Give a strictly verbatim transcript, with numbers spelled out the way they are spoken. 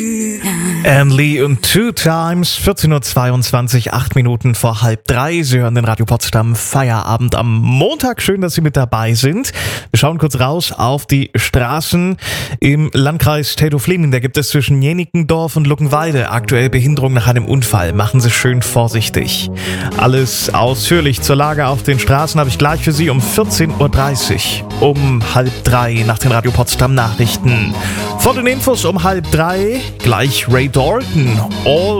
Anne Lee und Two Times, vierzehn Uhr zweiundzwanzig, acht Minuten vor halb drei. Sie hören den Radio Potsdam Feierabend am Montag. Schön, dass Sie mit dabei sind. Wir schauen kurz raus auf die Straßen im Landkreis Teltow-Fleming. Da gibt es zwischen Jenickendorf und Luckenwalde aktuell Behinderung nach einem Unfall. Machen Sie schön vorsichtig. Alles ausführlich zur Lage auf den Straßen habe ich gleich für Sie um vierzehn Uhr dreißig, um halb drei nach den Radio Potsdam Nachrichten. Vor den Infos um halb drei gleich Ray Dalton, All